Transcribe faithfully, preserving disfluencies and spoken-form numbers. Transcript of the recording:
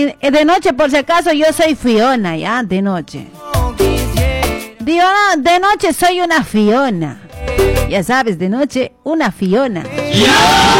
Y de noche, por si acaso, yo soy Fiona, ya, de noche. Digo, no, de noche soy una Fiona. Ya sabes, de noche, una Fiona.